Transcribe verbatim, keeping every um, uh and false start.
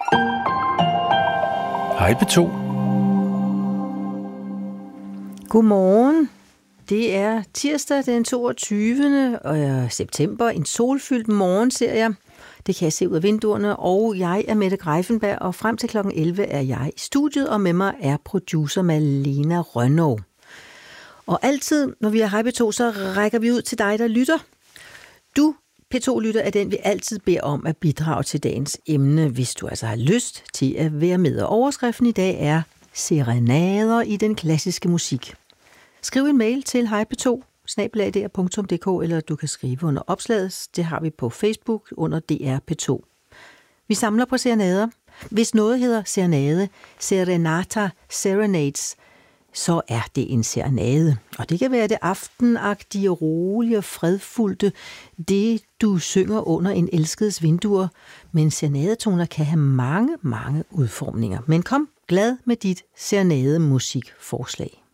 Hej P to. Godmorgen. Det er tirsdag den toogtyvende september. En solfyldt morgen, ser jeg. Det kan jeg se ud af vinduerne, og jeg er Mette Greiffenberg, og frem til klokken elleve er jeg i studiet, og med mig er producer Malena Rønnow. Og altid, når vi er Hej P to, så rækker vi ud til dig, der lytter. Du, P to-lytter, er den, vi altid beder om at bidrage til dagens emne, hvis du altså har lyst til at være med. Og overskriften i dag er serenader i den klassiske musik. Skriv en mail til hej p to snabel-a d r punktum d k, eller du kan skrive under opslaget. Det har vi på Facebook under D R P to. Vi samler på serenader. Hvis noget hedder serenade, serenata, serenades, så er det en serenade. Og det kan være det aftenagtige, rolige og fredfulde, det du synger under en elskedes vinduer. Men serenadetoner kan have mange, mange udformninger. Men kom glad med dit serenade musikforslag.